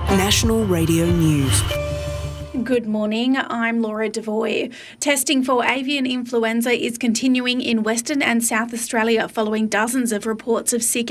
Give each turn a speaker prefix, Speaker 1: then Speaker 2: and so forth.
Speaker 1: National Radio News.
Speaker 2: Good morning, I'm Laura Devoy. Testing for avian influenza is continuing in Western and South Australia following dozens of reports of sick